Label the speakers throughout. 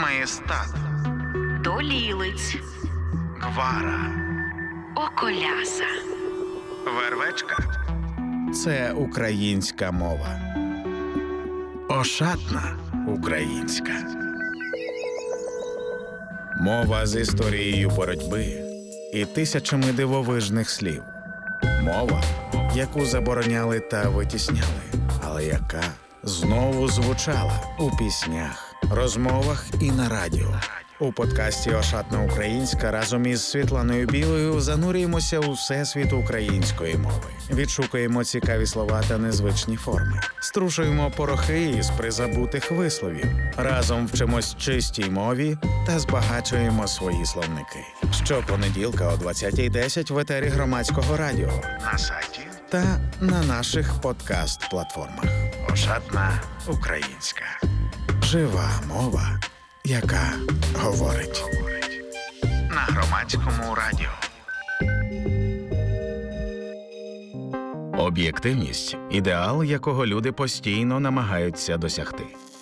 Speaker 1: Маєстат,
Speaker 2: Долілиць,
Speaker 1: Гвара,
Speaker 2: Околяса,
Speaker 1: Вервечка – це українська мова. Ошатна українська. Мова з історією боротьби і тисячами дивовижних слів. Мова, яку забороняли та витісняли, але яка знову звучала у піснях, розмовах і на радіо. У подкасті «Ошатна українська» разом із Світланою Білою занурюємося у всесвіт української мови. Відшукуємо цікаві слова та незвичні форми. Струшуємо порохи із призабутих висловів. Разом вчимось чистій мові та збагачуємо свої словники. Щопонеділка о 20:10 в етері Громадського радіо, на сайті та на наших подкаст-платформах. «Ошатна українська». Жива мова, яка говорить. На Громадському радіо. Об'єктивність – ідеал, якого люди постійно намагаються досягти.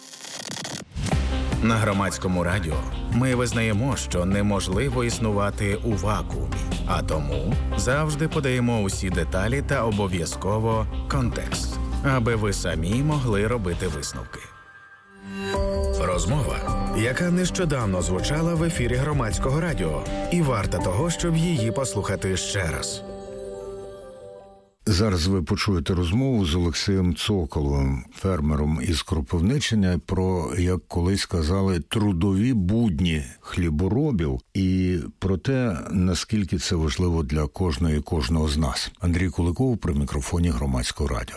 Speaker 1: На Громадському радіо ми визнаємо, що неможливо існувати у вакуумі, а тому завжди подаємо усі деталі та обов'язково контекст, аби ви самі могли робити висновки. Розмова, яка нещодавно звучала в ефірі Громадського радіо, і варта того, щоб її послухати ще раз.
Speaker 3: Зараз ви почуєте розмову з Олексієм Цоколовим, фермером із Кропивниччини, про, як колись казали, трудові будні хліборобів і про те, наскільки це важливо для кожної і кожного з нас. Андрій Куликов при мікрофоні Громадського радіо.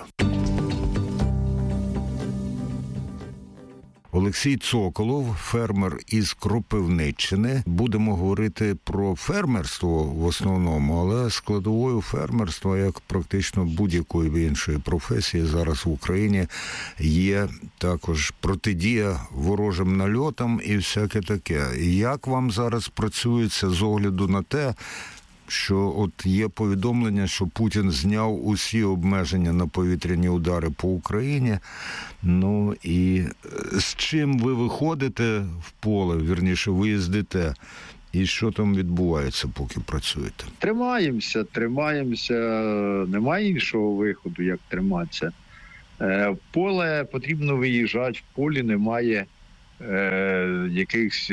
Speaker 3: Олексій Цоколов, фермер із Кропивниччини. Будемо говорити про фермерство в основному, але складовою фермерства, як практично будь-якої іншої професії зараз в Україні, є також протидія ворожим нальотам і всяке таке. Як вам зараз працюється з огляду на те, що от є повідомлення, що Путін зняв усі обмеження на повітряні удари по Україні. Ну і з чим ви виходите в поле, вірніше, ви їздите, і що там відбувається, поки працюєте?
Speaker 4: Тримаємося, немає іншого виходу, як триматися. В поле потрібно виїжджати, в полі немає якихось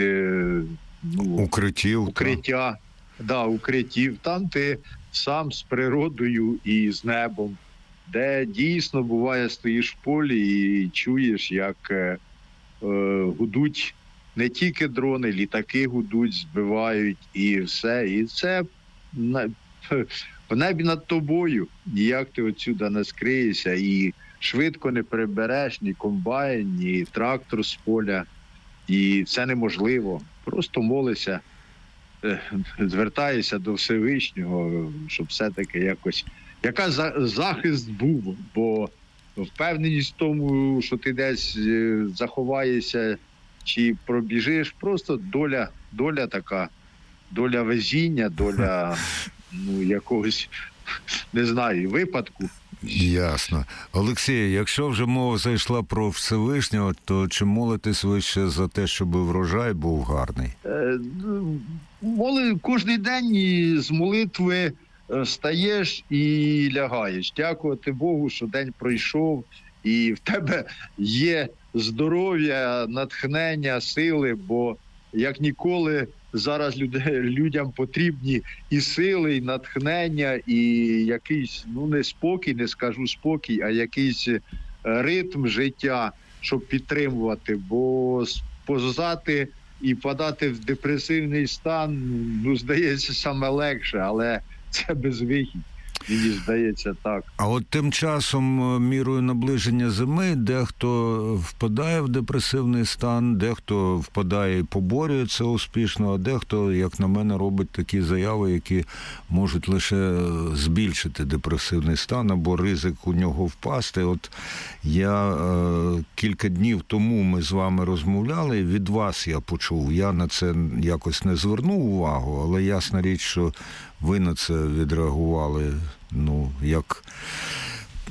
Speaker 4: укриття. Укриттів. Там ти сам з природою і з небом, де дійсно буває стоїш в полі і чуєш, як гудуть не тільки дрони, літаки гудуть, збивають і все. І це в небі над тобою. Ніяк ти отсюди не скриєшся і швидко не прибереш ні комбайн, ні трактор з поля. І це неможливо. Просто молися. Звертаюся до Всевишнього, щоб все-таки захист був, бо впевненість в тому, що ти десь заховаєшся чи пробіжиш, просто доля така, доля везіння, доля якогось, не знаю, випадку.
Speaker 3: Ясно. Олексій, якщо вже мова зайшла про Всевишнього, то чи молитесь ви ще за те, щоб врожай був гарний?
Speaker 4: Кожен день з молитви стаєш і лягаєш. Дякувати Богу, що день пройшов, і в тебе є здоров'я, натхнення, сили, бо як ніколи зараз людям потрібні і сили, і натхнення, і якийсь, не спокій, не скажу спокій, а якийсь ритм життя, щоб підтримувати, бо сповзати і впадати в депресивний стан, здається, саме легше, але це безвихідь. Мені здається, так.
Speaker 3: А от тим часом, мірою наближення зими, дехто впадає в депресивний стан, дехто впадає і поборює це успішно, а дехто, як на мене, робить такі заяви, які можуть лише збільшити депресивний стан або ризик у нього впасти. От я кілька днів тому ми з вами розмовляли, і від вас я почув, я на це якось не звернув увагу, але ясна річ, що ви на це відреагували, як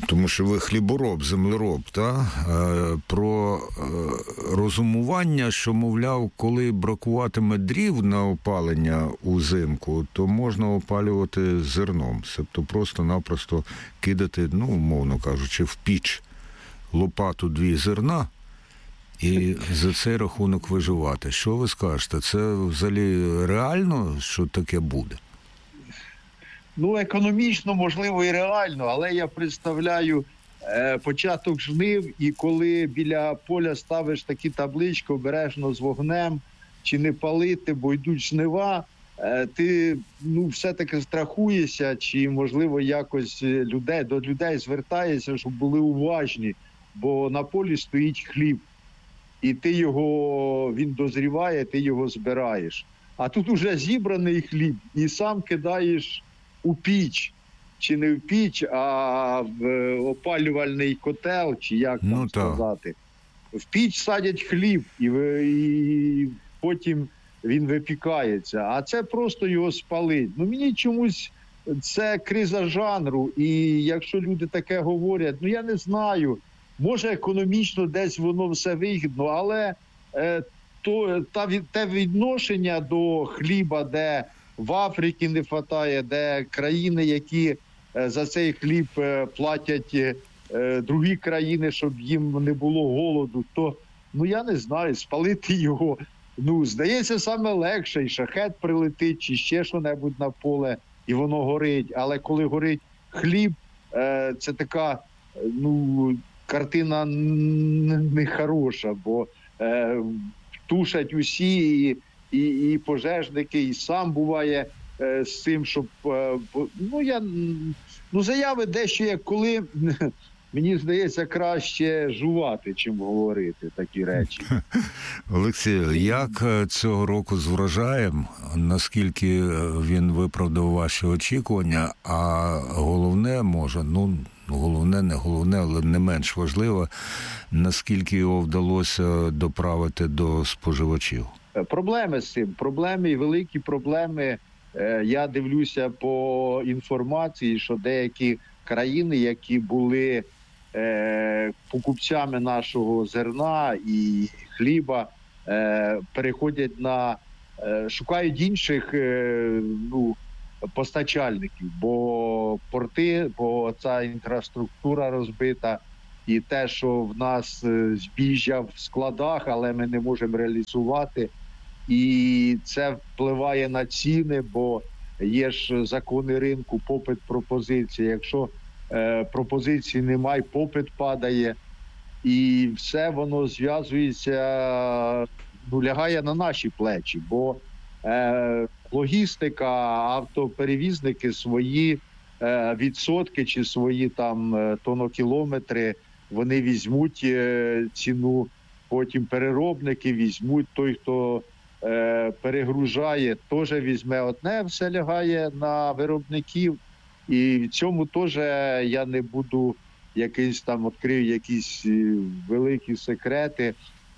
Speaker 3: Тому що ви хлібороб, землероб, та? Про розумування, що, мовляв, коли бракуватиме дрів на опалення узимку, то можна опалювати зерном. Тобто просто-напросто кидати, умовно кажучи, в піч лопату 2 зерна і за цей рахунок виживати. Що ви скажете? Це взагалі реально, що таке буде?
Speaker 4: Економічно, можливо, і реально, але я представляю початок жнив, і коли біля поля ставиш такі таблички обережно з вогнем, чи не палити, бо йдуть жнива, ти все-таки страхуєшся, чи, можливо, якось до людей звертаєшся, щоб були уважні, бо на полі стоїть хліб, і він дозріває, ти його збираєш. А тут уже зібраний хліб, і сам кидаєш у піч, чи не в піч, а в опалювальний котел, чи як там сказати. В піч садять хліб, і потім він випікається. А це просто його спалить. Мені чомусь це криза жанру, і якщо люди таке говорять, я не знаю, може економічно десь воно все вигідно, але те відношення до хліба, де в Африці не вистачає, де країни, які за цей хліб платять другі країни, щоб їм не було голоду, то, я не знаю, спалити його, здається, саме легше, і шахет прилетить, чи ще що-небудь на поле, і воно горить. Але коли горить хліб, це така, картина нехороша, бо тушать усі, і пожежники, і сам буває з цим, щоб... заяви дещо як коли, мені здається, краще жувати, чим говорити такі речі.
Speaker 3: Олексію, як цього року з врожаєм, наскільки він виправдав ваші очікування, а головне, може, не головне, але не менш важливо, наскільки його вдалося доправити до споживачів?
Speaker 4: Проблеми з цим, великі проблеми. Я дивлюся по інформації, що деякі країни, які були покупцями нашого зерна і хліба, переходять шукають інших постачальників, бо порти, бо ця інфраструктура розбита, і те, що в нас збіжжя в складах, але ми не можемо реалізувати. І це впливає на ціни, бо є ж закони ринку, попит, пропозиція. Якщо пропозиції немає, попит падає, і все воно зв'язується, лягає на наші плечі, бо логістика, автоперевізники свої відсотки чи свої тонокілометри, вони візьмуть ціну, потім переробники візьмуть, той, хто перегружає, теж візьме одне, все лягає на виробників. І в цьому теж я не буду відкрию якісь великі секрети,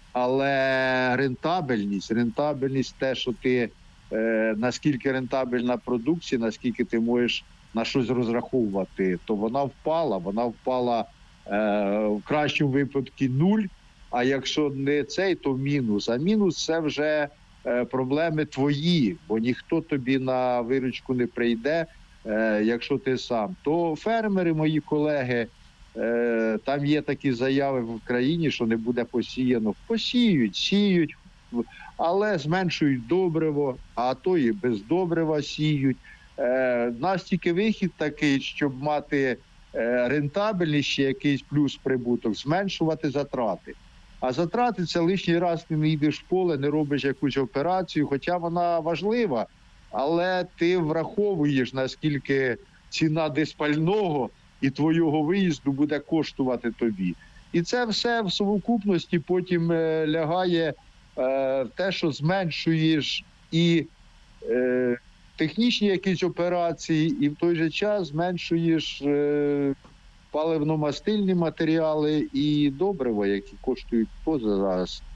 Speaker 4: але рентабельність те, що ти, наскільки рентабельна продукція, наскільки ти можеш на щось розраховувати, то вона впала в кращому випадку 0, а якщо не цей, то мінус. А мінус – це вже проблеми твої, бо ніхто тобі на виручку не прийде, якщо ти сам. То фермери, мої колеги, там є такі заяви в країні, що не буде посіяно. Сіють, але зменшують добриво, а то і без добрива сіють. Нас тільки вихід такий, щоб мати рентабельність, ще якийсь плюс прибуток, зменшувати затрати. А затрати – це лишній раз ти не йдеш в поле, не робиш якусь операцію, хоча вона важлива, але ти враховуєш, наскільки ціна диспального і твого виїзду буде коштувати тобі. І це все в совокупності потім лягає в те, що зменшуєш і технічні якісь операції, і в той же час зменшуєш паливно-мастильні матеріали і добрива, які коштують теж зараз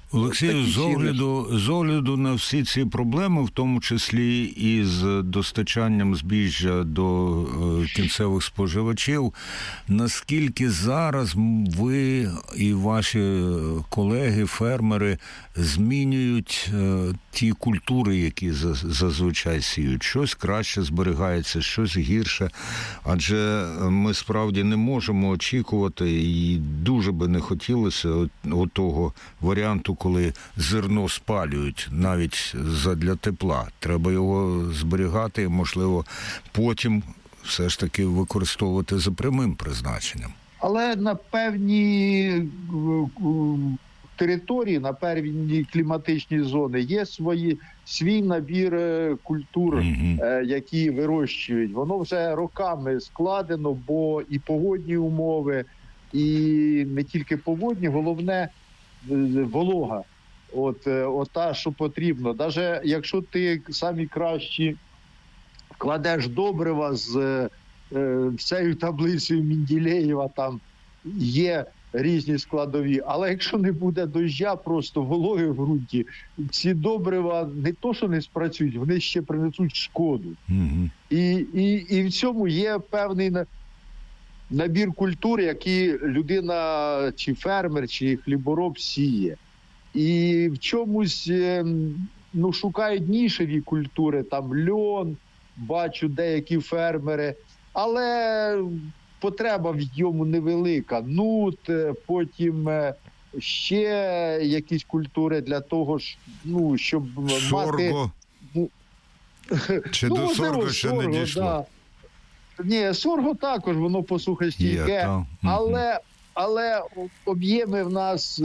Speaker 3: Олексію, з огляду на всі ці проблеми, в тому числі і з достачанням збіжжя до кінцевих споживачів, наскільки зараз ви і ваші колеги, фермери, змінюють ті культури, які зазвичай сіють? Щось краще зберігається, щось гірше, адже ми справді не можемо очікувати, і дуже би не хотілося того варіанту, коли зерно спалюють навіть задля тепла. Треба його зберігати і, можливо, потім все ж таки використовувати за прямим призначенням.
Speaker 4: Але на певні території, на певні кліматичні зони є свій набір культур, які вирощують. Воно вже роками складено, бо і погодні умови, і не тільки погодні, головне волога. Ота, що потрібно. Навіть якщо ти самі кращі кладеш добрива з всією таблицею Менделєєва, там є різні складові, але якщо не буде доща, просто вологи в ґрунті, ці добрива не то, що не спрацюють, вони ще принесуть шкоду. І в цьому є певний набір культур, які людина, чи фермер, чи хлібороб сіє. І в чомусь шукають нішеві культури, там льон, бачу деякі фермери, але потреба в йому невелика. Нут, потім ще якісь культури для того, щоб
Speaker 3: сорго.
Speaker 4: мати...
Speaker 3: Чи до сорго ще не дійшло?
Speaker 4: Да. Ні, сорго також, воно посухостійке, але об'єми в нас...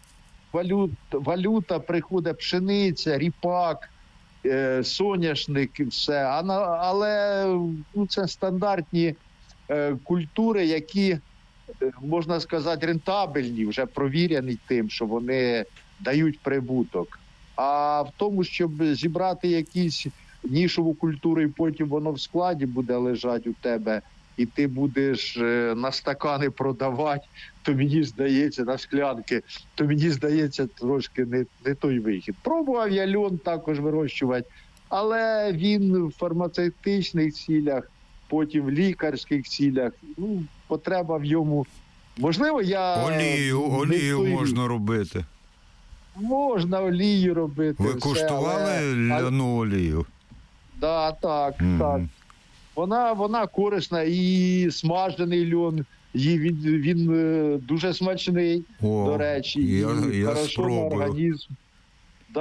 Speaker 4: Валюта приходить, пшениця, ріпак, соняшник і все. Але це стандартні культури, які, можна сказати, рентабельні, вже провірені тим, що вони дають прибуток. А в тому, щоб зібрати якісь нішову культуру і потім воно в складі буде лежати у тебе, і ти будеш на стакани продавати, то мені здається, на склянки, то мені здається, трошки не той вихід. Пробував я льон також вирощувати, але він в фармацевтичних цілях, потім в лікарських цілях, потреба в йому. Можливо, я...
Speaker 3: Олію можна робити.
Speaker 4: Можна олію робити.
Speaker 3: Ви куштували ляну олію?
Speaker 4: Так. Вона корисна, і смажений льон, він дуже смачний, до речі, і хорошо на організм.